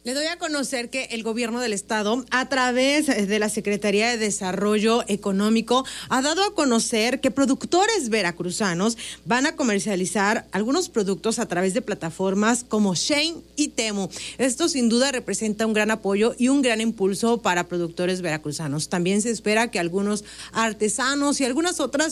Le doy a conocer que el gobierno del estado, a través de la Secretaría de Desarrollo Económico, ha dado a conocer que productores veracruzanos van a comercializar algunos productos a través de plataformas como Shein y Temu. Esto sin duda representa un gran apoyo y un gran impulso para productores veracruzanos. También se espera que algunos artesanos y algunas otras